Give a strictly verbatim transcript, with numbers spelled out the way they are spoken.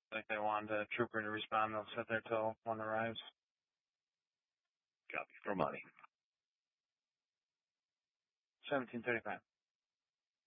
Like they want a trooper to respond, they'll sit there till one arrives. Copy for money. seventeen thirty-five.